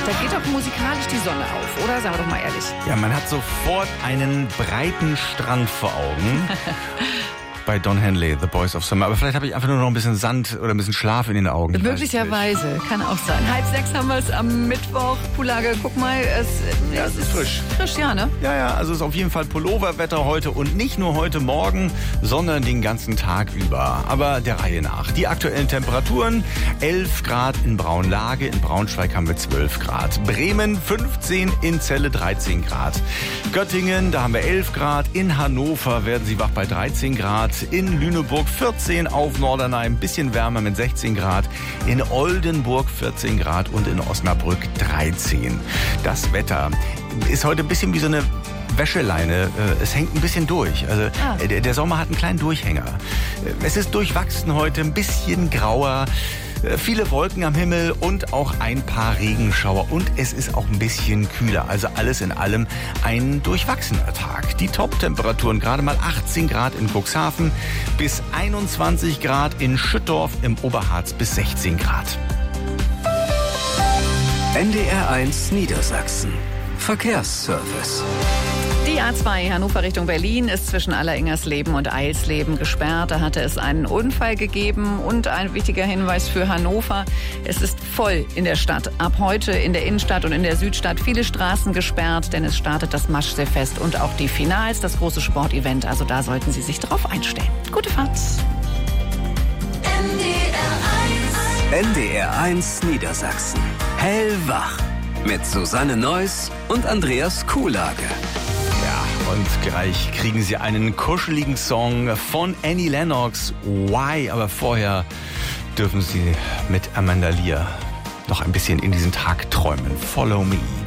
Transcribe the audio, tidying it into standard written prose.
Da geht doch musikalisch die Sonne auf, oder? Sagen wir doch mal ehrlich. Ja, man hat sofort einen breiten Strand vor Augen. Bei Don Henley, The Boys of Summer. Aber vielleicht habe ich einfach nur noch ein bisschen Sand oder ein bisschen Schlaf in den Augen. Möglicherweise, kann auch sein. 5:30 haben wir es am Mittwoch. Pulage, guck mal, es ist frisch. Frisch, ja, ne? Ja, also es ist auf jeden Fall Pulloverwetter heute und nicht nur heute Morgen, sondern den ganzen Tag über. Aber der Reihe nach. Die aktuellen Temperaturen: 11 Grad in Braunlage, in Braunschweig haben wir 12 Grad. Bremen 15, in Celle 13 Grad. Göttingen, da haben wir 11 Grad. In Hannover werden sie wach bei 13 Grad. In Lüneburg 14, auf Norderney ein bisschen wärmer mit 16 Grad, in Oldenburg 14 Grad und in Osnabrück 13. Das Wetter ist heute ein bisschen wie so eine Wäscheleine. Es hängt ein bisschen durch. Also der Sommer hat einen kleinen Durchhänger. Es ist durchwachsen heute, ein bisschen grauer. Viele Wolken am Himmel und auch ein paar Regenschauer. Und es ist auch ein bisschen kühler. Also alles in allem ein durchwachsener Tag. Die Top-Temperaturen gerade mal 18 Grad in Cuxhaven bis 21 Grad in Schüttorf, im Oberharz bis 16 Grad. NDR1 Niedersachsen. Verkehrsservice. Die A2 Hannover Richtung Berlin ist zwischen Alleringersleben und Eilsleben gesperrt. Da hatte es einen Unfall gegeben. Und ein wichtiger Hinweis für Hannover: Es ist voll in der Stadt. Ab heute in der Innenstadt und in der Südstadt viele Straßen gesperrt, denn es startet das Maschseefest und auch die Finals, das große Sportevent. Also da sollten Sie sich drauf einstellen. Gute Fahrt. NDR1 Niedersachsen. Hellwach. Mit Susanne Neuss und Andreas Kuhlage. Und gleich kriegen Sie einen kuscheligen Song von Annie Lennox, Why? Aber vorher dürfen Sie mit Amanda Lear noch ein bisschen in diesen Tag träumen. Follow Me.